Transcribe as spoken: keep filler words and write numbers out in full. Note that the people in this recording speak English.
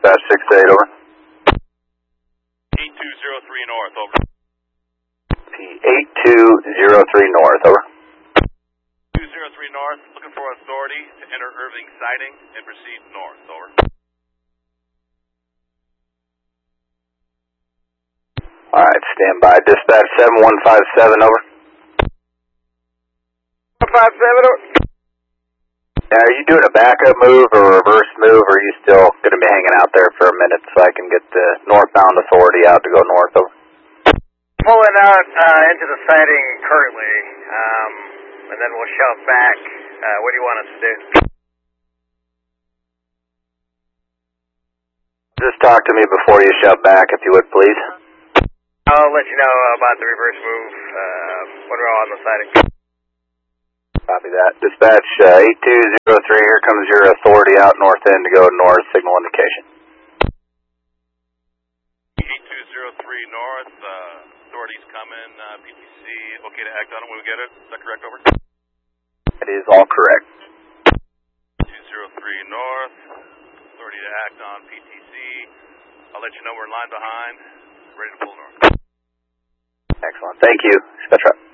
dispatch six eight, over. P two zero three north, over. P eight two zero three north, over. two zero three north, looking for authority to enter Irving siding and proceed north, over. Alright, stand by. Dispatch seven one five seven, over. one five seven, over. Now, are you doing a backup move or a reverse move, or are you still going to be hanging out there for a minute so I can get the northbound authority out to go north, over? Pulling out uh, into the siding currently, um, and then we'll shove back. Uh, what do you want us to do? Just talk to me before you shove back, if you would, please. I'll let you know about the reverse move uh, when we're all on the siding. Copy that. Dispatch uh, eight two zero three, here comes your authority out north end to go north, signal indication. eight two zero three north, uh, authorities coming, uh, P T C, okay to act on it when we get it, is that correct, over? It is all correct. two zero three north, authority to act on P T C, I'll let you know we're in line behind, ready to pull north. Excellent. Thank you. Dispatch.